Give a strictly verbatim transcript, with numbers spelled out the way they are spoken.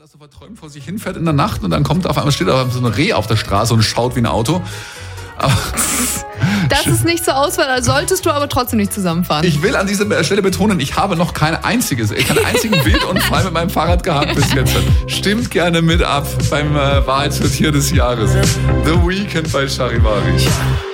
das so verträumt vor sich hinfährt in der Nacht und dann kommt auf einmal, steht da so ein Reh auf der Straße und schaut wie ein Auto. Aber das ist nicht zur Auswahl, also solltest du aber trotzdem nicht zusammenfahren. Ich will an dieser Stelle betonen, ich habe noch kein einziges, keinen einzigen Wildunfall mit meinem Fahrrad gehabt bis jetzt. Stimmt gerne mit ab beim äh, Wahrheitsviertier des Jahres. The Weeknd bei Charivari.